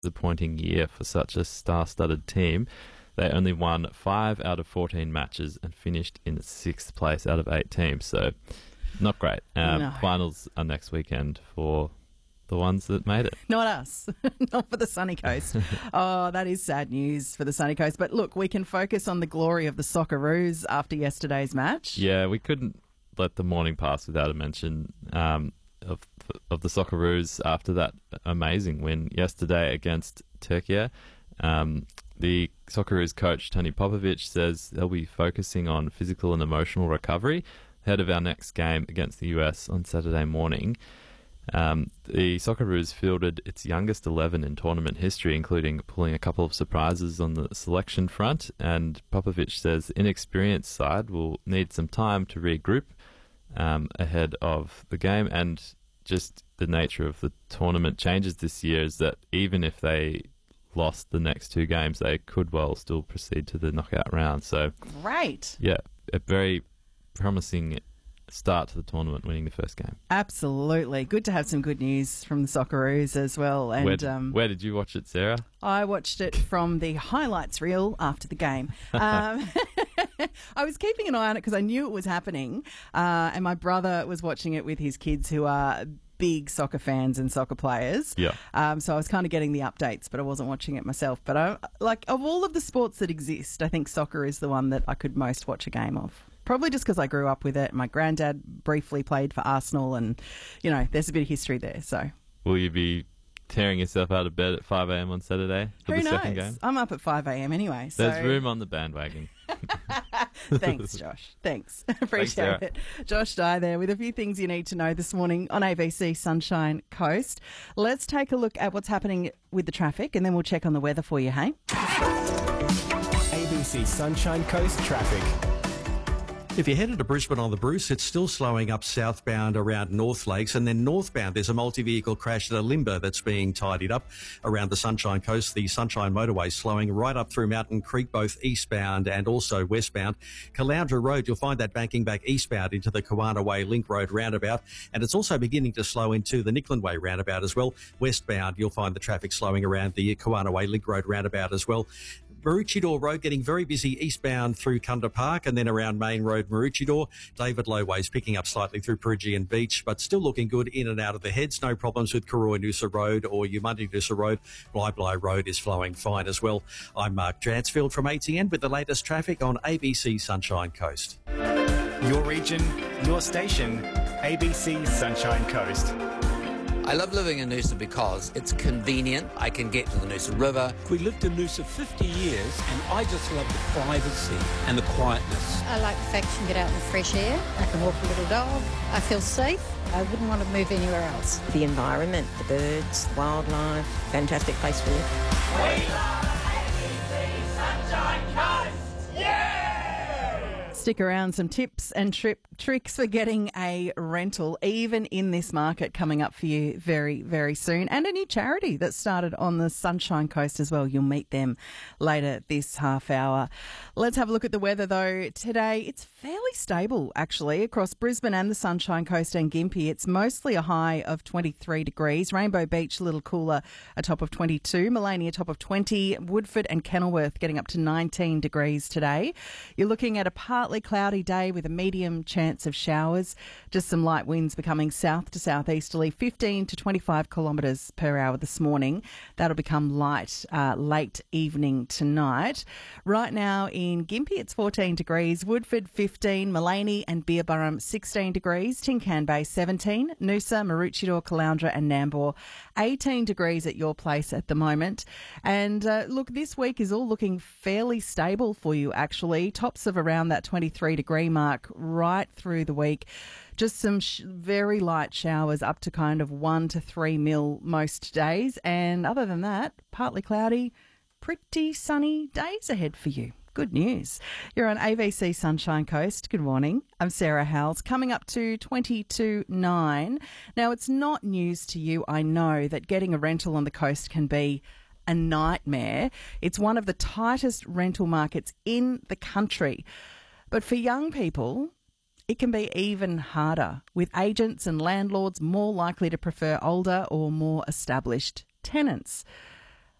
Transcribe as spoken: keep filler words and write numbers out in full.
disappointing year for such a star-studded team. They only won five out of fourteen matches and finished in sixth place out of eight teams. So, not great. Um, No. Finals are next weekend for the ones that made it. Not us. Not for the Sunny Coast. Oh, that is sad news for the Sunny Coast. But look, we can focus on the glory of the Socceroos after yesterday's match. Yeah, we couldn't let the morning pass without a mention um, of of the Socceroos after that amazing win yesterday against Turkey. Um, the Socceroos coach, Tony Popovic, says they'll be focusing on physical and emotional recovery ahead of our next game against the U S on Saturday morning. Um, the Socceroos fielded its youngest eleven in tournament history, including pulling a couple of surprises on the selection front, and Popovic says the inexperienced side will need some time to regroup um, ahead of the game, and just the nature of the tournament changes this year is that even if they lost the next two games, they could well still proceed to the knockout round. So, Right. yeah, a very promising start to the tournament, winning the first game. Absolutely. Good to have some good news from the Socceroos as well. And Where did, um, where did you watch it, Sarah? I watched it from the highlights reel after the game. Um, I was keeping an eye on it because I knew it was happening, uh, and my brother was watching it with his kids who are big soccer fans and soccer players. Yeah. Um, so I was kind of getting the updates, but I wasn't watching it myself. But I, like of all of the sports that exist, I think soccer is the one that I could most watch a game of. Probably just because I grew up with it. My granddad briefly played for Arsenal, and you know, there's a bit of history there. So Will you be tearing yourself out of bed at five a.m. on Saturday for who the second knows? game? I'm up at five a.m. anyway. So There's room on the bandwagon. Thanks, Josh. Thanks. Appreciate Sarah. it. Josh Dye there with a few things you need to know this morning on A B C Sunshine Coast. Let's take a look at what's happening with the traffic, and then we'll check on the weather for you, hey? A B C Sunshine Coast traffic. If you're headed to Brisbane on the Bruce, it's still slowing up southbound around North Lakes, and then northbound there's a multi-vehicle crash at a limber that's being tidied up around the Sunshine Coast. The Sunshine Motorway slowing right up through Mountain Creek, both eastbound and also westbound. Caloundra Road, you'll find that banking back eastbound into the Kawana Way Link Road roundabout, and it's also beginning to slow into the Nicklin Way roundabout as well. Westbound, you'll find the traffic slowing around the Kawana Way Link Road roundabout as well. Maroochydore Road getting very busy eastbound through Kunda Park and then around Main Road, Maroochydore. David Lowways picking up slightly through Peregian Beach, but still looking good in and out of the heads. No problems with Karoi Noosa Road or Umundi Noosa Road. Bly Bly Road is flowing fine as well. I'm Mark Dransfield from A T N with the latest traffic on A B C Sunshine Coast. Your region, your station, A B C Sunshine Coast. I love living in Noosa because it's convenient. I can get to the Noosa River. We lived in Noosa fifty years, and I just love the privacy and the quietness. I like the fact you can get out in the fresh air. I can walk a little dog. I feel safe. I wouldn't want to move anywhere else. The environment, the birds, the wildlife, fantastic place to live. We love A B C Sunshine Coast! Yeah! Stick around, some tips and trip tricks for getting a rental, even in this market, coming up for you very, very soon. And a new charity that started on the Sunshine Coast as well. You'll meet them later this half hour. Let's have a look at the weather, though. Today, it's fairly stable, actually, across Brisbane and the Sunshine Coast and Gympie. It's mostly a high of twenty-three degrees. Rainbow Beach, a little cooler, a top of twenty-two. Maleny, a top of twenty. Woodford and Kenilworth getting up to nineteen degrees today. You're looking at a partly cloudy day with a medium chance of showers. Just some light winds becoming south to southeasterly, fifteen to twenty-five kilometres per hour this morning. That'll become light uh, late evening tonight. Right now in Gympie, it's fourteen degrees. Woodford, fifteen. Maleny and Beerburrum, sixteen degrees. Tincan Bay, seventeen. Noosa, Maroochydore, Caloundra and Nambour, eighteen degrees at your place at the moment. And uh, look, this week is all looking fairly stable for you, actually. Tops of around that twenty-three degree mark right through the week. Just some sh- very light showers up to kind of one to three mil most days. And other than that, partly cloudy, pretty sunny days ahead for you. Good news. You're on A B C Sunshine Coast. Good morning. I'm Sarah Howells. Coming up to twenty-two nine. Now, it's not news to you, I know, that getting a rental on the coast can be a nightmare. It's one of the tightest rental markets in the country. But for young people, it can be even harder, with agents and landlords more likely to prefer older or more established tenants.